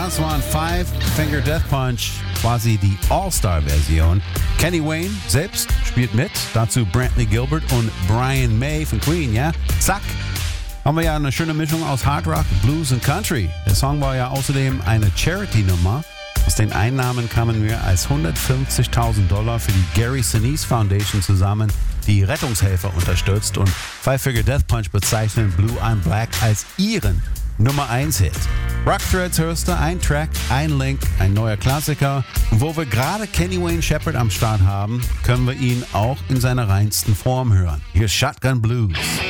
Das war ein Five Finger Death Punch, quasi die All-Star-Version. Kenny Wayne selbst spielt mit, dazu Brantley Gilbert und Brian May von Queen, ja? Zack, haben wir ja eine schöne Mischung aus Hard Rock, Blues und Country. Der Song war ja außerdem eine Charity-Nummer. Aus den Einnahmen kamen mehr als $150.000 für die Gary Sinise Foundation zusammen, die Rettungshelfer unterstützt, und Five Finger Death Punch bezeichnen Blue I'm Black als ihren Nummer 1 Hit. Rock Threads hörst du, ein Track, ein Link, ein neuer Klassiker. Und wo wir gerade Kenny Wayne Shepherd am Start haben, können wir ihn auch in seiner reinsten Form hören. Hier ist Shotgun Blues.